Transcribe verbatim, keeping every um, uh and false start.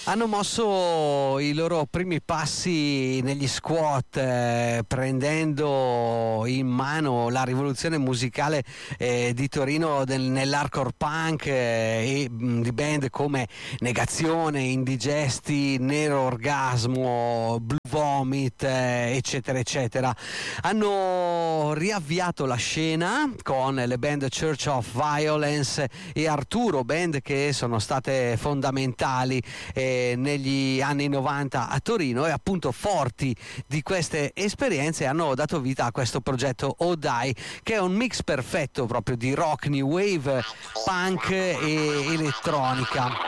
Hanno mosso i loro primi passi negli squat, eh, prendendo in mano la rivoluzione musicale eh, di Torino del, nell'hardcore punk, eh, e mh, di band come Negazione, Indigesti, Nero Orgasmo, Blue Vomit, eh, eccetera eccetera. Hanno riavviato la scena con le band Church of Violence e Arturo, band che sono state fondamentali eh, negli anni novanta a Torino, e appunto forti di queste esperienze hanno dato vita a questo progetto Oh Die, che è un mix perfetto proprio di rock, new wave, punk e elettronica.